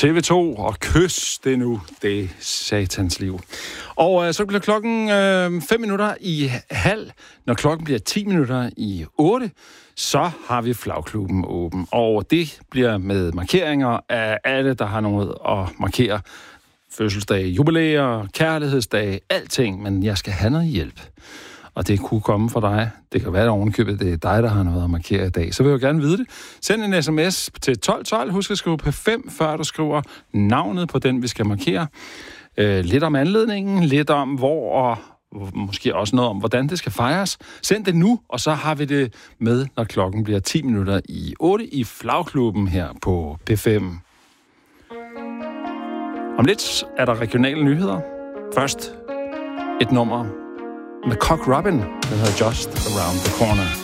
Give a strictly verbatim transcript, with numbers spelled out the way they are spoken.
T V to og kys det nu, det er satans liv. Og øh, så bliver klokken øh, fem minutter i halv. Når klokken bliver ti minutter i otte, så har vi Flagklubben åben. Og det bliver med markeringer af alle, der har noget at markere. Fødselsdage, jubilæer, kærlighedsdage, alting. Men jeg skal have noget hjælp. Og det kunne komme fra dig. Det kan være, at ovenkøbet det er dig, der har noget at markere i dag. Så vil jeg gerne vide det. Send en sms til tolv tolv. Husk at skrive P fem, før du skriver navnet på den, vi skal markere. Øh, lidt om anledningen, lidt om hvor, og måske også noget om, hvordan det skal fejres. Send det nu, og så har vi det med, når klokken bliver ti minutter i otte i Flagklubben her på P fem. Om lidt er der regionale nyheder. Først et nummer med Cock Robin, der hedder Just Around the Corner.